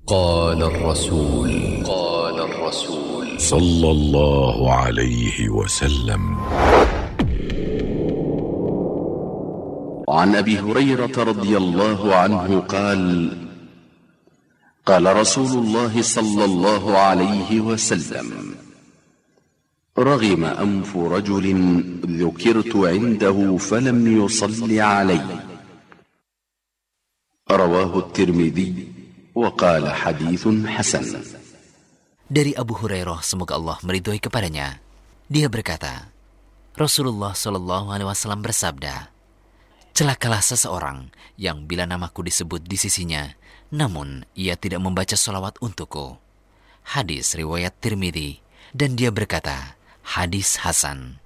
قال الرسول صلى الله عليه وسلم: عن أبي هريرة رضي الله عنه قال: قال رسول الله صلى الله عليه وسلم: رغم أنف رجل ذكرت عنده فلم يصل علي. رواه الترمذي وقال حديث حسن. Dari Abu Hurairah, semoga Allah meridhoi kepadanya, dia berkata, Rasulullah Shallallahu Alaihi Wasallam bersabda, celakalah seseorang yang bila namaku disebut di sisinya, namun ia tidak membaca sholawat untukku. Hadis riwayat Tirmidzi, dan dia berkata, hadis hasan.